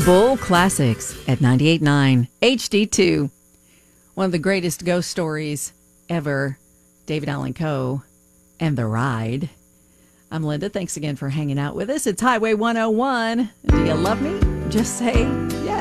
Bull Classics at 98.9 HD2. One of the greatest ghost stories ever, David Allan Coe and The Ride. I'm Linda. Thanks again for hanging out with us. It's Highway 101. Do you love me? Just say yes.